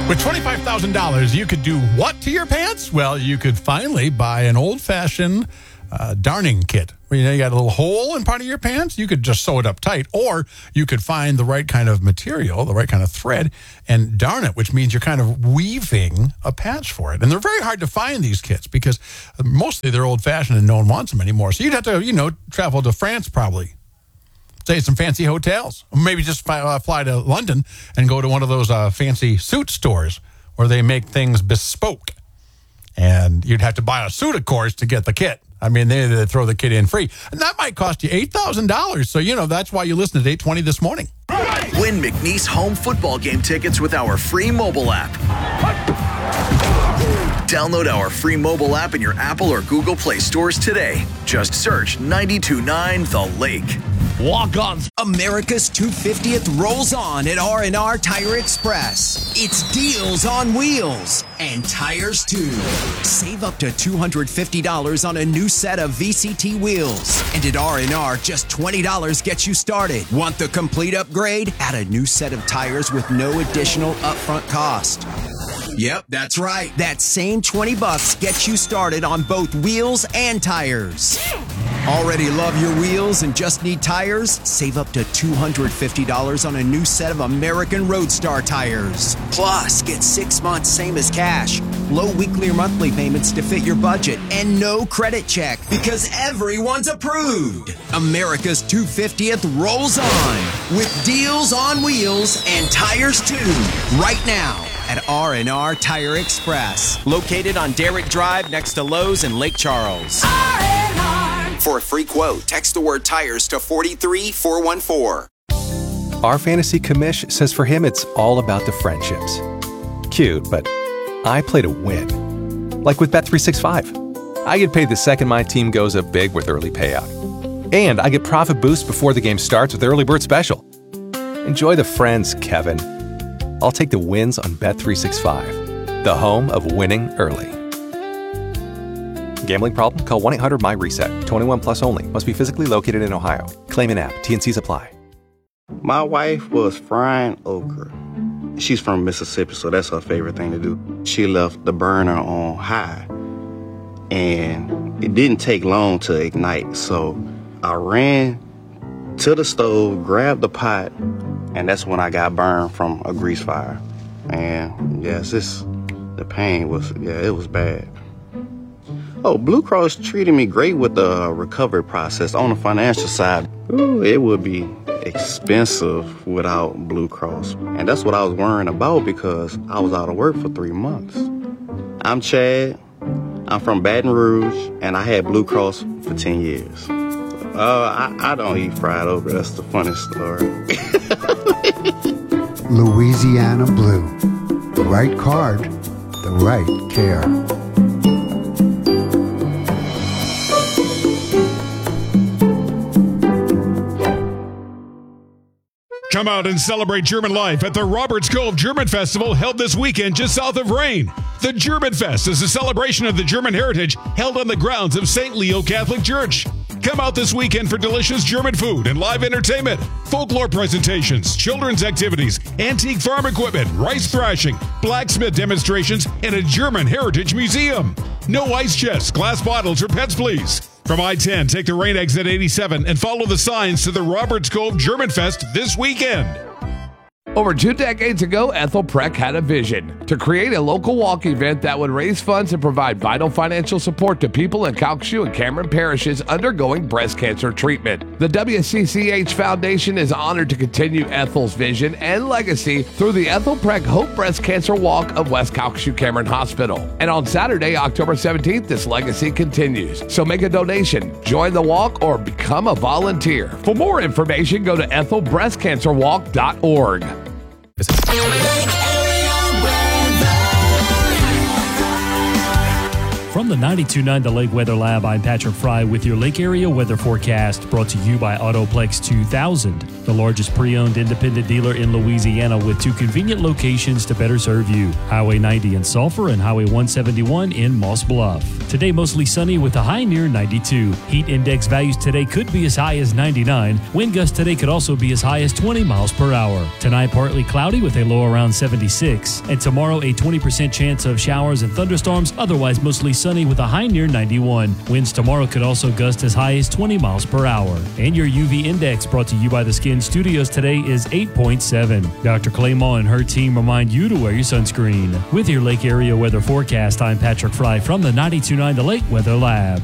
With $25,000, you could do what to your pants? Well, you could finally buy an old-fashioned darning kit. Where, you got a little hole in part of your pants. You could just sew it up tight. Or you could find the right kind of material, the right kind of thread, and darn it, which means you're kind of weaving a patch for it. And they're very hard to find, these kits, because mostly they're old-fashioned and no one wants them anymore. So you'd have to, travel to France probably. Stay at some fancy hotels. Or maybe just fly to London and go to one of those fancy suit stores where they make things bespoke. And you'd have to buy a suit, of course, to get the kit. I mean, they throw the kit in free. And that might cost you $8,000. So, that's why you listen to 820 this morning. Win McNeese home football game tickets with our free mobile app. Download our free mobile app in your Apple or Google Play stores today. Just search 92.9 The Lake. Walk-ons. America's 250th rolls on at R&R Tire Express. It's deals on wheels and tires too. Save up to $250 on a new set of VCT wheels. And at R&R, just $20 gets you started. Want the complete upgrade? Add a new set of tires with no additional upfront cost. Yep, that's right. That same $20 gets you started on both wheels and tires. Already love your wheels and just need tires? Save up to $250 on a new set of American Roadstar tires. Plus, get 6 months same as cash, low weekly or monthly payments to fit your budget, and no credit check because everyone's approved. America's 250th rolls on with deals on wheels and tires too. Right now at R&R Tire Express, located on Derrick Drive next to Lowe's in Lake Charles. R&R. For a free quote, text the word tires to 43414. Our fantasy commish says for him it's all about the friendships. Cute, but I play to win. Like with Bet365. I get paid the second my team goes up big with early payout. And I get profit boost before the game starts with Early Bird Special. Enjoy the friends, Kevin. I'll take the wins on Bet365, the home of winning early. Gambling problem? Call 1-800-MY-RESET. 21 plus only. Must be physically located in Ohio. Claim an app. T&Cs apply. My wife was frying okra. She's from Mississippi, so that's her favorite thing to do. She left the burner on high, and it didn't take long to ignite. So I ran to the stove, grabbed the pot, and that's when I got burned from a grease fire. And yes, the pain was, it was bad. Oh, Blue Cross treated me great with the recovery process. On the financial side, it would be expensive without Blue Cross. And that's what I was worrying about because I was out of work for 3 months. I'm Chad. I'm from Baton Rouge, and I had Blue Cross for 10 years. I don't eat fried okra. That's the funniest story. Louisiana Blue. The right card, the right care. Come out and celebrate German life at the Roberts Cove German Festival held this weekend just south of Rayne. The German Fest is a celebration of the German heritage held on the grounds of St. Leo Catholic Church. Come out this weekend for delicious German food and live entertainment, folklore presentations, children's activities, antique farm equipment, rice thrashing, blacksmith demonstrations, and a German heritage museum. No ice chests, glass bottles, or pets, please. From I-10, take the Rayne exit 87 and follow the signs to the Roberts Cove German Fest this weekend. Over 2 decades ago, Ethel Preck had a vision to create a local walk event that would raise funds and provide vital financial support to people in Calcasieu and Cameron parishes undergoing breast cancer treatment. The WCCH Foundation is honored to continue Ethel's vision and legacy through the Ethel Preck Hope Breast Cancer Walk of West Calcasieu Cameron Hospital. And on Saturday, October 17th, this legacy continues. So make a donation, join the walk, or become a volunteer. For more information, go to ethelbreastcancerwalk.org. From the 92.9 The Lake Weather Lab, I'm Patrick Fry with your Lake Area weather forecast, brought to you by Autoplex 2000, the largest pre-owned independent dealer in Louisiana with 2 convenient locations to better serve you. Highway 90 in Sulphur and Highway 171 in Moss Bluff. Today mostly sunny with a high near 92. Heat index values today could be as high as 99. Wind gusts today could also be as high as 20 miles per hour. Tonight partly cloudy with a low around 76. And tomorrow a 20% chance of showers and thunderstorms, otherwise mostly sunny with a high near 91. Winds tomorrow could also gust as high as 20 miles per hour. And your UV index, brought to you by the Skin Studios today, is 8.7. Dr. Claymore and her team remind you to wear your sunscreen. With your Lake Area weather forecast, I'm Patrick Fry from the 92.9 The Lake Weather Lab.